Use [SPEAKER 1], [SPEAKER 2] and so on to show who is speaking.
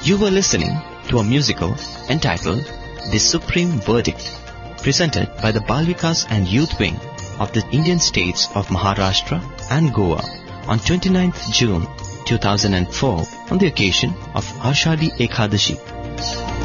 [SPEAKER 1] You were listening to a musical entitled The Supreme Verdict, presented by the Bal Vikas and Youth Wing of the Indian states of Maharashtra and Goa on 29th June 2004 on the occasion of Ashadi Ekadashi.